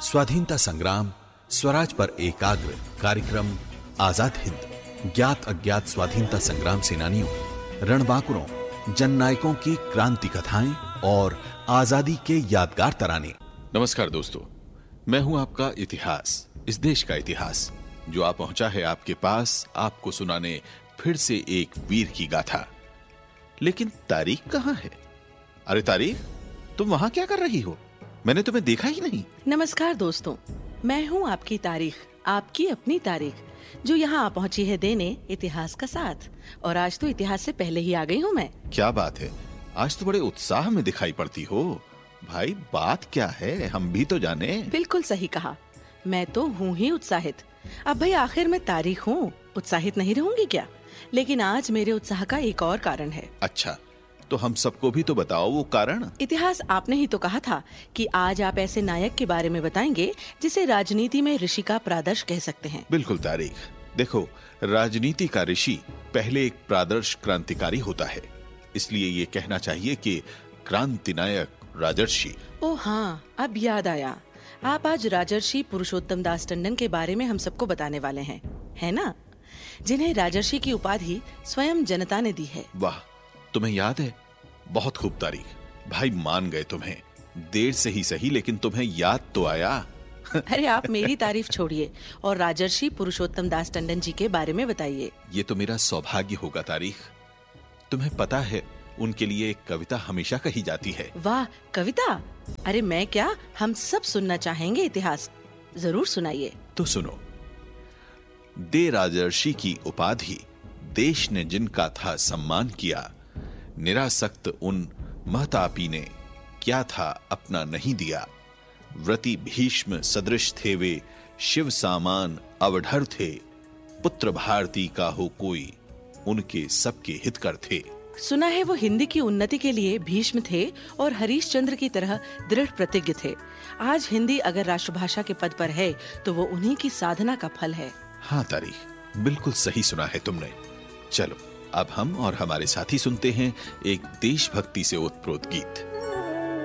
स्वाधीनता संग्राम, स्वराज पर एकाग्र कार्यक्रम आजाद हिंद, ज्ञात अज्ञात स्वाधीनता संग्राम सेनानियों, रणबांकुरों, जननायकों की क्रांति कथाएं और आजादी के यादगार तराने। नमस्कार दोस्तों, मैं हूं आपका इतिहास, इस देश का इतिहास, जो आ पहुंचा है आपके पास आपको सुनाने फिर से एक वीर की गाथा। लेकिन तारीख कहां है? अरे तारीख, तुम वहां क्या कर रही हो? मैंने तुम्हें देखा ही नहीं। नमस्कार दोस्तों, मैं हूँ आपकी तारीख, आपकी अपनी तारीख, जो यहाँ आ पहुँची है देने इतिहास का साथ। और आज तो इतिहास से पहले ही आ गई हूँ मैं। क्या बात है, आज तो बड़े उत्साह में दिखाई पड़ती हो। भाई बात क्या है, हम भी तो जाने। बिल्कुल सही कहा, मैं तो हूँ ही उत्साहित। अब भाई आखिर मैं तारीख हूँ, उत्साहित नहीं रहूंगी क्या? लेकिन आज मेरे उत्साह का एक और कारण है। अच्छा, तो हम सबको भी तो बताओ वो कारण। इतिहास, आपने ही तो कहा था कि आज आप ऐसे नायक के बारे में बताएंगे जिसे राजनीति में ऋषि का प्रादर्श कह सकते हैं। बिल्कुल तारीख, देखो, राजनीति का ऋषि पहले एक प्रादर्श क्रांतिकारी होता है, इसलिए ये कहना चाहिए कि क्रांति नायक राजर्षि। ओ हाँ, अब याद आया, आप आज राजर्षि पुरुषोत्तम दास टंडन के बारे में हम सबको बताने वाले हैं, है ना? जिन्हें राजर्षि की उपाधि स्वयं जनता ने दी है। वाह, तुम्हें याद है? बहुत खूब तारीख, भाई मान गए तुम्हें। देर से ही सही, लेकिन तुम्हें याद तो आया। अरे आप मेरी तारीफ छोड़िए और राजर्षि पुरुषोत्तम दास टंडन जी के बारे में बताइए। ये तो मेरा सौभाग्य होगा तारीख। तुम्हें पता है, उनके लिए एक कविता हमेशा कही जाती है। वाह, कविता? अरे मैं क्या, हम सब सुनना चाहेंगे इतिहास, जरूर सुनाइए। तो सुनो। दे राजर्षि की उपाधि, देश ने जिनका था सम्मान किया, निरासक्त उन महतापी ने क्या था अपना नहीं दिया। व्रति भीष्म सदृश थे वे, शिव सामान अवढर थे, पुत्र भारती का हो कोई, उनके सबके हितकर थे। सुना है वो हिंदी की उन्नति के लिए भीष्म थे और हरीशचंद्र की तरह दृढ़ प्रतिज्ञ थे। आज हिंदी अगर राष्ट्रभाषा के पद पर है तो वो उन्हीं की साधना का फल है। हाँ तारीख, बिल्कुल सही सुना है तुमने। चलो अब हम और हमारे साथी सुनते हैं एक देशभक्ति से ओतप्रोत गीत।